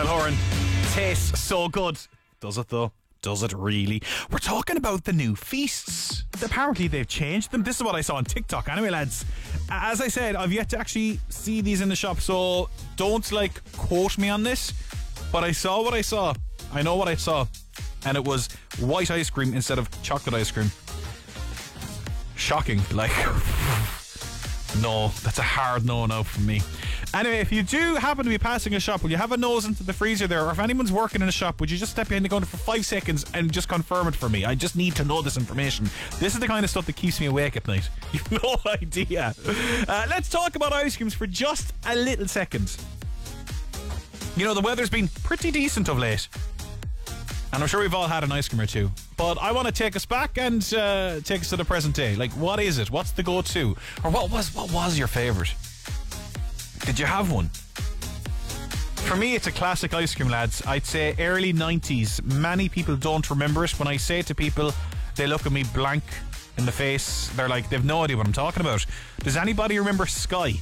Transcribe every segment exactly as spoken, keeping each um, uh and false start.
Niall Horan. Tastes so good. Does it though? Does it really? We're talking about the new feasts. Apparently they've changed them. This is what I saw on TikTok. Anyway, lads, as I said, I've yet to actually see these in the shop, so don't like quote me on this, but I saw what I saw. I know what I saw, and it was white ice cream instead of chocolate ice cream. Shocking. Like, no, that's a hard no now from me. Anyway, if you do happen to be passing a shop, will you have a nose into the freezer there, or if anyone's working in a shop, would you just step behind the counter for five seconds and just confirm it for me? I just need to know this information. This is the kind of stuff that keeps me awake at night. You've no idea. Uh, let's talk about ice creams for just a little second. You know, the weather's been pretty decent of late, and I'm sure we've all had an ice cream or two. But I want to take us back and uh, take us to the present day. Like, what is it? What's the go-to? Or what was what was your favourite? Did you have one? For me, it's a classic ice cream, lads. I'd say early nineties. Many people don't remember it. When I say it to people, they look at me blank in the face. They're like, they've no idea what I'm talking about. Does anybody remember Sky?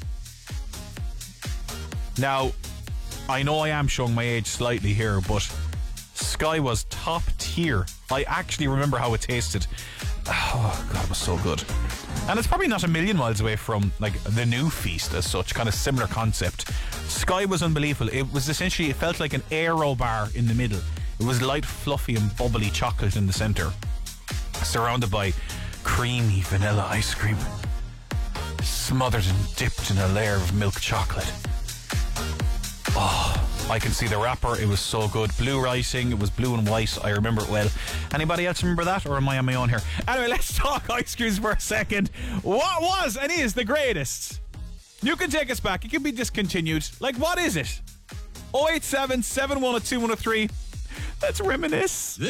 Now, I know I am showing my age slightly here, but Sky was top tier. I actually remember how it tasted. Oh, God, it was so good. And it's probably not a million miles away from like the new feast as such, kind of similar concept. Sky was unbelievable. It was essentially, it felt like an Aero bar in the middle. It was light, fluffy and bubbly chocolate in the centre, surrounded by creamy vanilla ice cream, smothered and dipped in a layer of milk chocolate. Oh, I can see the wrapper. It was so good. Blue writing. It was blue and white. I remember it well. Anybody else remember that, or am I on my own here? Anyway, let's talk ice creams for a second. What was and is the greatest? You can take us back. It can be discontinued. Like, what is it? oh eight seven, seven one oh two, one oh three. Let's reminisce.